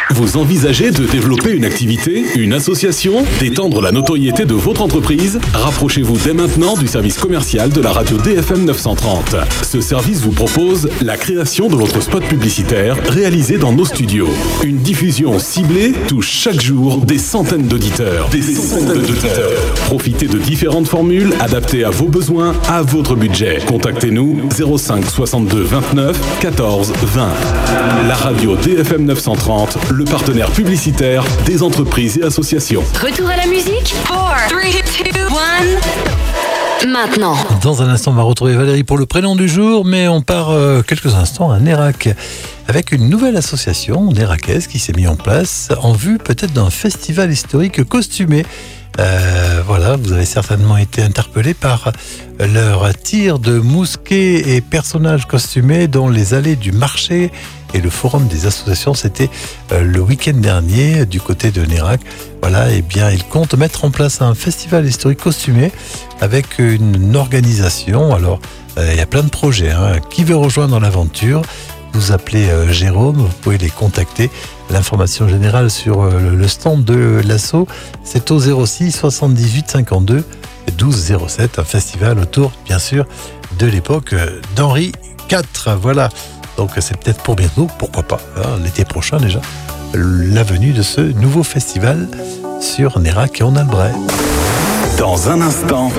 Vous envisagez de développer une activité, une association, d'étendre la notoriété de votre entreprise? Rapprochez-vous dès maintenant du service commercial de la radio DFM 930. Ce service vous propose la création de votre spot publicitaire réalisé dans nos studios. Une diffusion ciblée touche chaque jour des centaines d'auditeurs. Profitez de différentes formules adaptées à vos besoins, à votre budget. Contactez-nous 05 62 29 14 20. La radio DFM 930, le partenaire publicitaire des entreprises et associations. Retour à la musique. 4, 3, 2, 1. Maintenant. Dans un instant, on va retrouver Valérie pour le prénom du jour, mais on part quelques instants à Nérac avec une nouvelle association néracaise qui s'est mise en place en vue peut-être d'un festival historique costumé. Voilà, vous avez certainement été interpellé par leur tir de mousquets et personnages costumés dans les allées du marché et le forum des associations. C'était le week-end dernier du côté de Nérac. Voilà, et bien ils comptent mettre en place un festival historique costumé avec une organisation. Alors, il y a plein de projets. Qui veut rejoindre l'aventure? Vous appelez Jérôme, vous pouvez les contacter. L'information générale sur le stand de l'asso, c'est au 06 78 52 12 07. Un festival autour, bien sûr, de l'époque d'Henri IV. Voilà, donc c'est peut-être pour bientôt, pourquoi pas, l'été prochain déjà, la venue de ce nouveau festival sur Nérac et en Albret. Dans un instant,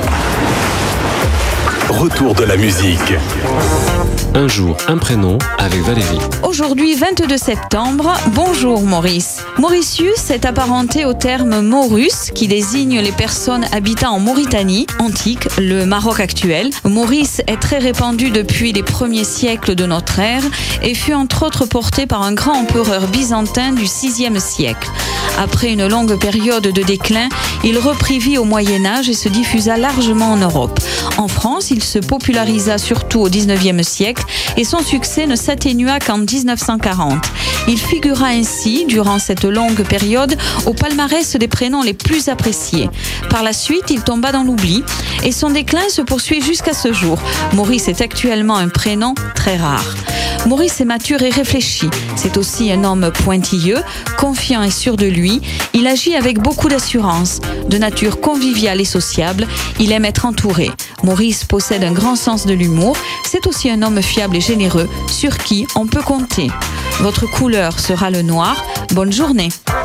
retour de la musique. Un jour, un prénom avec Valérie. Aujourd'hui, 22 septembre, bonjour Maurice. Mauritius est apparenté au terme Maurus qui désigne les personnes habitant en Mauritanie, antique, le Maroc actuel. Maurice est très répandu depuis les premiers siècles de notre ère et fut entre autres porté par un grand empereur byzantin du VIe siècle. Après une longue période de déclin, il reprit vie au Moyen-Âge et se diffusa largement en Europe. En France, il se popularisa surtout au XIXe siècle et son succès ne s'atténua qu'en 1940. Il figura ainsi, durant cette longue période, au palmarès des prénoms les plus appréciés. Par la suite, il tomba dans l'oubli et son déclin se poursuit jusqu'à ce jour. Maurice est actuellement un prénom très rare. Maurice est mature et réfléchi. C'est aussi un homme pointilleux, confiant et sûr de lui. Il agit avec beaucoup d'assurance. De nature conviviale et sociable, il aime être entouré. Maurice possède un grand sens de l'humour. C'est aussi un homme fiable et généreux, sur qui on peut compter. Votre couleur sera le noir. Bonne journée.